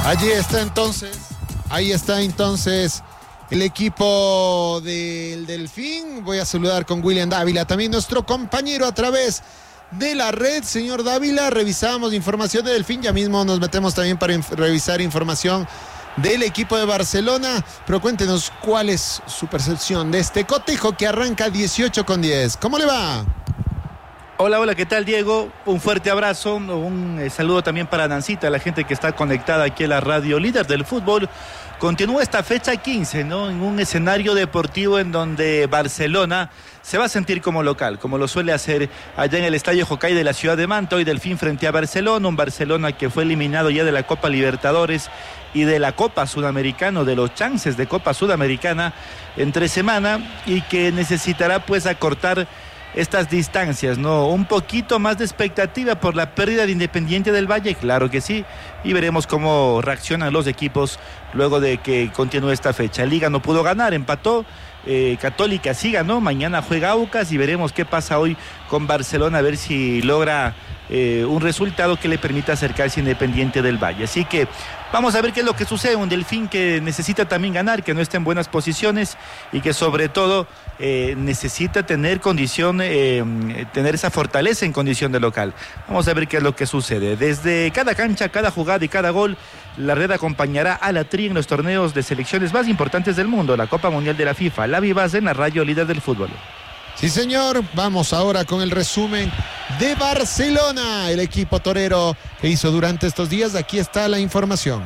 Ahí está entonces el equipo del Delfín. Voy a saludar con William Dávila, también nuestro compañero a través de la red. Señor Dávila, revisamos información de Delfín, ya mismo nos metemos también para revisar información del equipo de Barcelona, pero cuéntenos cuál es su percepción de este cotejo que arranca 18:10. ¿Cómo le va? Hola, ¿qué tal, Diego? Un fuerte abrazo, un saludo también para Nancita, la gente que está conectada aquí a la radio líder del fútbol. Continúa esta fecha 15, ¿no? En un escenario deportivo en donde Barcelona se va a sentir como local, como lo suele hacer allá en el Estadio Jocay de la ciudad de Manta. Hoy Delfín frente a Barcelona, un Barcelona que fue eliminado ya de la Copa Libertadores y de la Copa Sudamericana, de los chances de Copa Sudamericana entre semana, y que necesitará pues acortar estas distancias, ¿no? Un poquito más de expectativa por la pérdida de Independiente del Valle, claro que sí, y veremos cómo reaccionan los equipos luego de que continúe esta fecha. Liga no pudo ganar, empató, Católica sí ganó, mañana juega Aucas y veremos qué pasa hoy con Barcelona, a ver si logra un resultado que le permita acercarse a Independiente del Valle. Así que vamos a ver qué es lo que sucede. Un Delfín que necesita también ganar, que no está en buenas posiciones y que sobre todo necesita tener condición, tener esa fortaleza en condición de local. Vamos a ver qué es lo que sucede. Desde cada cancha, cada jugada y cada gol, la red acompañará a la Tri en los torneos de selecciones más importantes del mundo, la Copa Mundial de la FIFA. La Vivas en la radio líder del fútbol. Sí, señor. Vamos ahora con el resumen de Barcelona, el equipo torero que hizo durante estos días. Aquí está la información.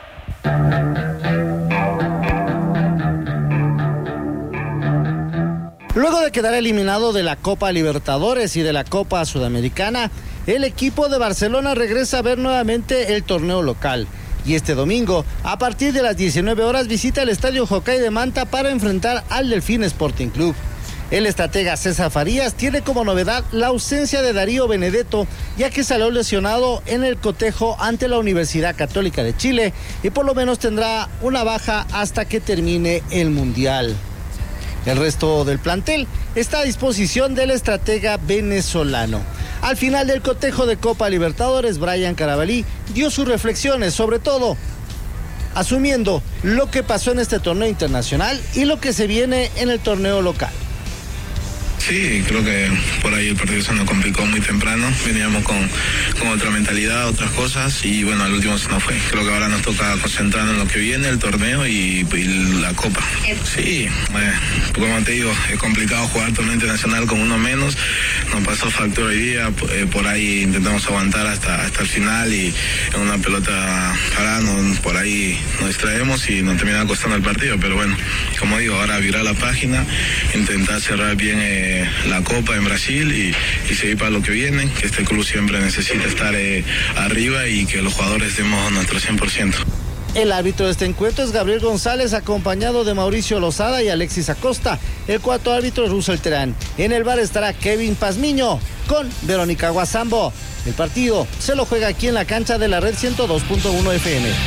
Luego de quedar eliminado de la Copa Libertadores y de la Copa Sudamericana, el equipo de Barcelona regresa a ver nuevamente el torneo local. Y este domingo, a partir de las 19 horas, visita el Estadio Jocay de Manta para enfrentar al Delfín Sporting Club. El estratega César Farías tiene como novedad la ausencia de Darío Benedetto, ya que salió lesionado en el cotejo ante la Universidad Católica de Chile y por lo menos tendrá una baja hasta que termine el Mundial. El resto del plantel está a disposición del estratega venezolano. Al final del cotejo de Copa Libertadores, Brian Carabalí dio sus reflexiones, sobre todo asumiendo lo que pasó en este torneo internacional y lo que se viene en el torneo local. Sí, creo que por ahí el partido se nos complicó muy temprano, veníamos con otra mentalidad, otras cosas, y bueno, al último se nos fue. Creo que ahora nos toca concentrarnos en lo que viene, el torneo y la Copa. Sí, como te digo, es complicado jugar torneo internacional con uno menos, nos pasó factura hoy día, por ahí intentamos aguantar hasta el final y en una pelota parada por ahí nos distraemos y nos termina costando el partido, pero bueno, como digo, ahora virar la página, intentar cerrar bien la Copa en Brasil y seguir para lo que viene, que este club siempre necesita estar arriba y que los jugadores demos nuestro 100%. El árbitro de este encuentro es Gabriel González, acompañado de Mauricio Lozada y Alexis Acosta. El cuarto árbitro es Russell Terán. En el bar estará Kevin Pazmiño con Verónica Guasambo. El partido se lo juega aquí en la cancha de la red 102.1 FM.